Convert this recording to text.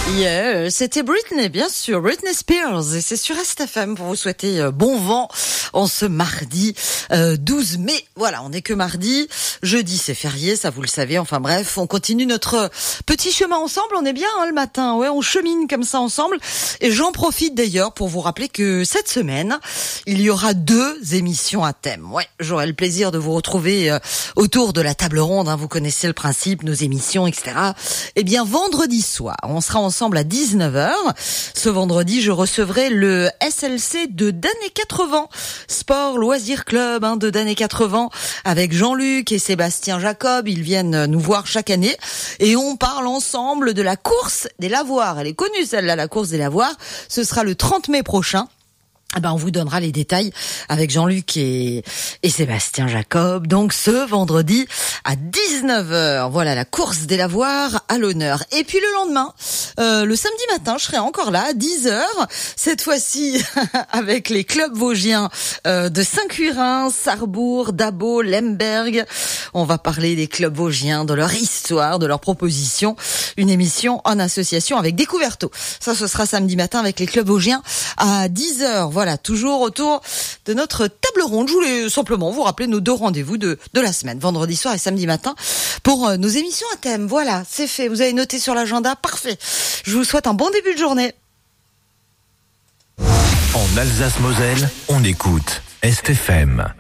Yeah, c'était Britney, bien sûr, Britney Spears, et c'est sur STFM pour vous souhaiter bon vent en ce mardi 12 mai. Voilà, on n'est que mardi, jeudi c'est férié, ça vous le savez. Enfin bref, on continue notre petit chemin ensemble. On est bien le matin, ouais, on chemine comme ça ensemble. Et j'en profite d'ailleurs pour vous rappeler que cette semaine, il y aura 2 émissions à thème. Ouais, j'aurai le plaisir de vous retrouver autour de la table ronde. Hein, vous connaissez le principe, nos émissions, etc. Eh bien, vendredi soir, on sera ensemble à 19h. Ce vendredi, je recevrai le SLC de Danné 80, Sport Loisirs Club de Danné 80, avec Jean-Luc et Sébastien Jacob. Ils viennent nous voir chaque année et on parle ensemble de la course des lavoirs. Elle est connue celle-là, la course des lavoirs. Ce sera le 30 mai prochain. On vous donnera les détails avec Jean-Luc et Sébastien Jacob. Donc ce vendredi à 19h, voilà, la course des lavoirs à l'honneur. Et puis le lendemain, le samedi matin, je serai encore là à 10h, cette fois-ci avec les clubs vosgiens de Saint-Quirin, Sarrebourg, Dabo, Lemberg. On va parler des clubs vosgiens, de leur histoire, de leurs propositions. Une émission en association avec Découverto. Ça, ce sera samedi matin avec les clubs vosgiens à 10h. Voilà, toujours autour de notre table ronde. Je voulais simplement vous rappeler nos 2 rendez-vous de la semaine, vendredi soir et samedi matin, pour nos émissions à thème. Voilà, c'est fait. Vous avez noté sur l'agenda, parfait. Je vous souhaite un bon début de journée. En Alsace-Moselle, on écoute STFM.